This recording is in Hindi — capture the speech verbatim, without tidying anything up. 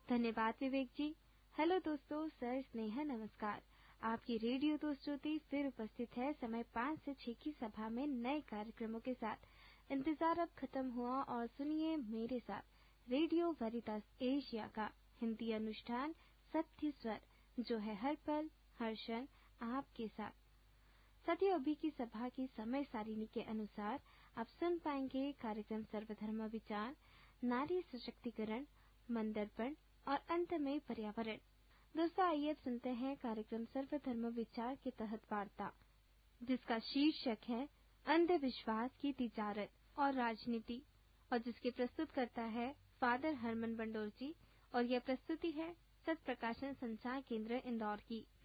धन्यवाद विवेक जी। हेलो दोस्तों, सर स्नेहा नमस्कार। आपकी रेडियो दोस्त ज्योति फिर उपस्थित है समय पाँच से छह की सभा में नए कार्यक्रमों के साथ। इंतजार अब खत्म हुआ और सुनिए मेरे साथ रेडियो वरितास एशिया का हिंदी अनुष्ठान सत्य स्वर, जो है हर पल हर क्षण आपके साथ। साथियों, अभी की सभा की समय सारिणी के अनुसार आप सुन पाएंगे कार्यक्रम सर्वधर्म विचार, नारी सशक्तिकरण, मंदर्पण और अंत में पर्यावरण। दोस्तों, आइए अब सुनते हैं कार्यक्रम सर्वधर्म विचार के तहत वार्ता, जिसका शीर्षक है अंधविश्वास की तिजारत और राजनीति, और जिसके प्रस्तुत करता है फादर हरमन बंडोर जी, और यह प्रस्तुति है सत प्रकाशन संचार केंद्र इंदौर की।